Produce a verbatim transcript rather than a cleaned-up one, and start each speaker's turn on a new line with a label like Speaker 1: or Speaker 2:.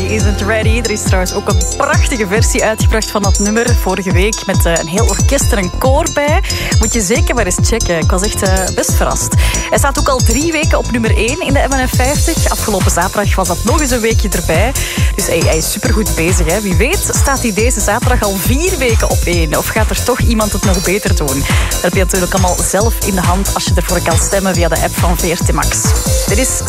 Speaker 1: Isn't Ready. Er is trouwens ook een prachtige versie uitgebracht van dat nummer vorige week met uh, een heel orkest en een koor bij. Moet je zeker maar eens checken. Ik was echt uh, best verrast. Hij staat ook al drie weken op nummer één in de M N F vijftig. Afgelopen zaterdag was dat nog eens een weekje erbij. Dus hey, hij is supergoed bezig. Hè. Wie weet staat hij deze zaterdag al vier weken op één. Of gaat er toch iemand het nog beter doen? Dat heb je natuurlijk allemaal zelf in de hand als je ervoor kan stemmen via de app van V R T Max. Dit is